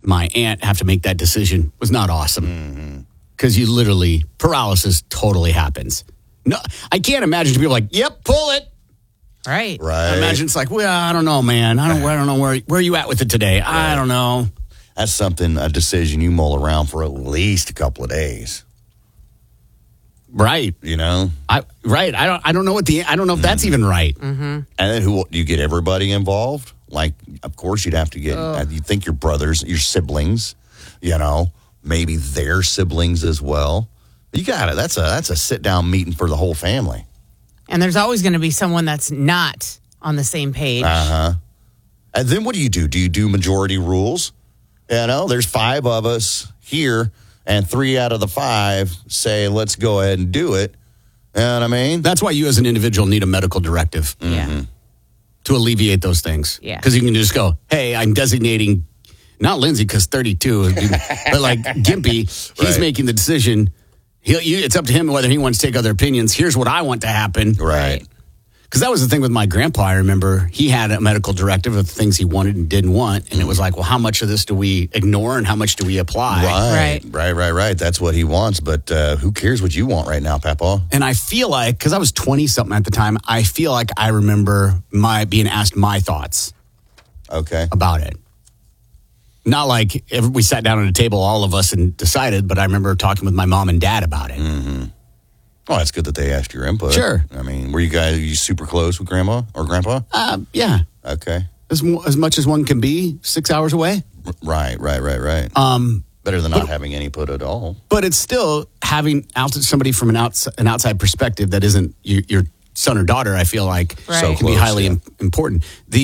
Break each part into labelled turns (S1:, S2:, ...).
S1: my aunt have to make that decision was not awesome. Because you literally, paralysis totally happens. No, I can't imagine people like, yep, pull it.
S2: Right.
S1: I imagine it's like, well, I don't know, man. I don't know where are you at with it today. Right. I don't know.
S3: That's a decision you mull around for at least a couple of days.
S1: Right.
S3: You know?
S1: I don't know I don't know if that's even right.
S3: And then do you get everybody involved? Like, of course you'd have to get, you think your brothers, your siblings, maybe their siblings as well. You got it. That's a sit-down meeting for the whole family.
S2: And there's always going to be someone that's not on the same page.
S3: And then what do you do? Do you do majority rules? There's 5 of us here, and 3 out of the 5 say, let's go ahead and do it. You know what I mean?
S1: That's why you as an individual need a medical directive.
S2: Yeah.
S1: To alleviate those things.
S2: Yeah.
S1: Because you can just go, hey, I'm designating, not Lindsay because 32, but like Gimpy, he's making the decision. It's up to him whether he wants to take other opinions. Here's what I want to happen.
S3: Right.
S1: Because that was the thing with my grandpa. I remember he had a medical directive of things he wanted and didn't want. And it was like, well, how much of this do we ignore and how much do we apply?
S3: Right. That's what he wants. But who cares what you want right now, Papa?
S1: And I feel like, because I was 20-something at the time, I feel like I remember being asked my thoughts about it. Not like we sat down at a table, all of us, and decided, but I remember talking with my mom and dad about it.
S3: Oh, that's good that they asked your input.
S1: Sure.
S3: I mean, were you super close with Grandma or Grandpa?
S1: Yeah.
S3: Okay.
S1: As much as one can be, 6 hours away.
S3: Right. Better than not having any input at all.
S1: But it's still having somebody from an outside perspective that isn't your son or daughter, I feel like,
S3: so
S1: can be highly important.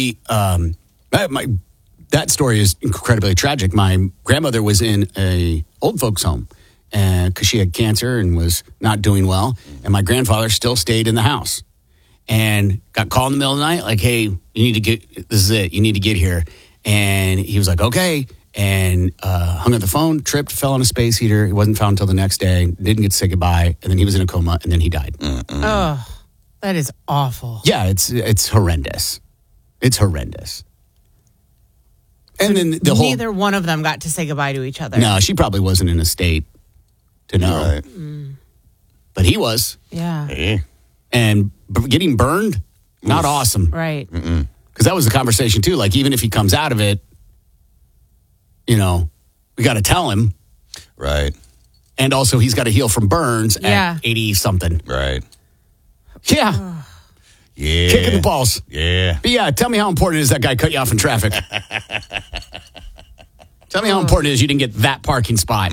S1: That story is incredibly tragic. My grandmother was in a old folks home because she had cancer and was not doing well. And my grandfather still stayed in the house and got called in the middle of the night, like, hey, this is it. You need to get here. And he was like, okay. And hung up the phone, tripped, fell on a space heater. He wasn't found until the next day. Didn't get to say goodbye. And then he was in a coma and then he died.
S2: Oh, that is awful.
S1: Yeah, it's horrendous. It's horrendous. And then
S2: neither one of them got to say goodbye to each other.
S1: No, she probably wasn't in a state to know.
S3: Right.
S1: But he was.
S2: Yeah.
S3: Hey.
S1: And getting burned, not awesome.
S2: Right.
S1: Because that was the conversation too. Like, even if he comes out of it, we got to tell him.
S3: Right.
S1: And also, he's got to heal from burns at 80-something.
S3: Right.
S1: Yeah.
S3: Yeah.
S1: Kicking the balls.
S3: Yeah.
S1: But yeah, tell me how important it is that guy cut you off in traffic. Tell me how important it is you didn't get that parking spot.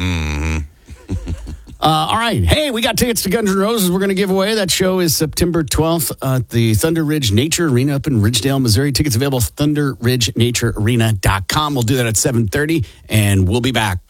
S1: All right. Hey, we got tickets to Guns N' Roses we're going to give away. That show is September 12th at the Thunder Ridge Nature Arena up in Ridgedale, Missouri. Tickets available at thunderridgenaturearena.com. We'll do that at 7:30, and we'll be back.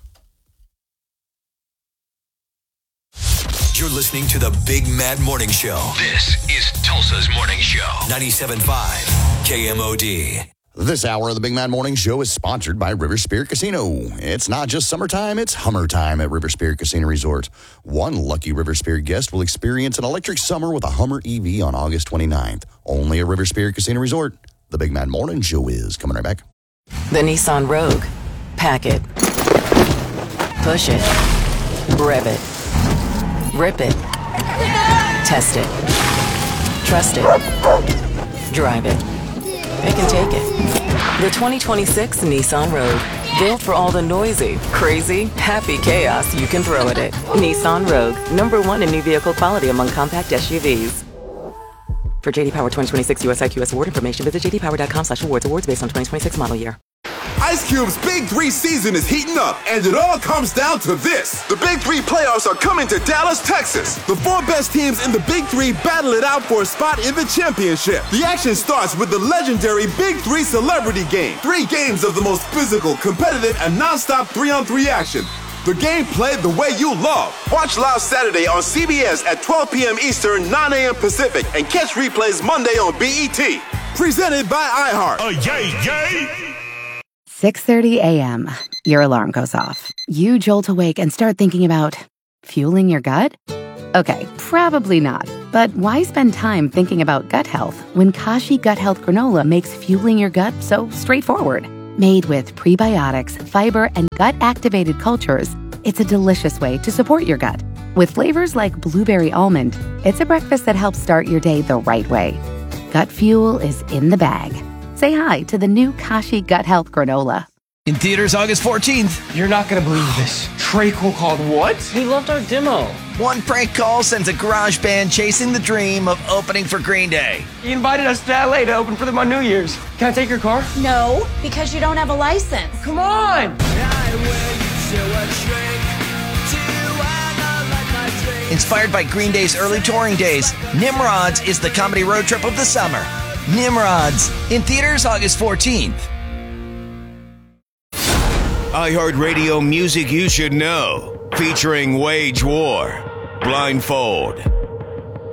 S4: You're listening to the Big Mad Morning Show. This is Tulsa's Morning Show. 97.5 KMOD.
S3: This hour of the Big Mad Morning Show is sponsored by River Spirit Casino. It's not just summertime, it's Hummer time at River Spirit Casino Resort. One lucky River Spirit guest will experience an electric summer with a Hummer EV on August 29th. Only at River Spirit Casino Resort. The Big Mad Morning Show is coming right back.
S5: The Nissan Rogue. Pack it. Push it. Rev it. Rip it. Test it. Trust it. Drive it. It can take it. The 2026 Nissan Rogue. Built for all the noisy, crazy, happy chaos you can throw at it. Nissan Rogue. #1 in new vehicle quality among compact SUVs. For JD Power 2026 US IQS award information, visit jdpower.com/awards. Awards based on 2026 model year.
S6: Ice Cube's Big 3 season is heating up, and it all comes down to this. The Big 3 playoffs are coming to Dallas, Texas. The 4 best teams in the Big 3 battle it out for a spot in the championship. The action starts with the legendary Big 3 Celebrity Game. 3 games of the most physical, competitive, and non-stop 3-on-3 action. The game played the way you love. Watch live Saturday on CBS at 12 p.m. Eastern, 9 a.m. Pacific, and catch replays Monday on BET. Presented by iHeart.
S7: Yay!
S8: 6:30 a.m. Your alarm goes off. You jolt awake and start thinking about fueling your gut? Okay, probably not. But why spend time thinking about gut health when Kashi Gut Health Granola makes fueling your gut so straightforward? Made with prebiotics, fiber, and gut-activated cultures, it's a delicious way to support your gut. With flavors like blueberry almond, it's a breakfast that helps start your day the right way. Gut Fuel is in the bag. Say hi to the new Kashi Gut Health Granola.
S7: In theaters August 14th.
S9: You're not going to believe this. Trey Cole called what?
S10: He loved our demo.
S7: One prank call sends a garage band chasing the dream of opening for Green Day.
S9: He invited us to LA to open for them on New Year's. Can I take your car?
S11: No, because you don't have a license.
S9: Come on!
S7: Inspired by Green Day's early touring days, Nimrods is the comedy road trip of the summer. Nimrods, in theaters August 14th.
S12: iHeartRadio music you should know, featuring Wage War, Blindfold,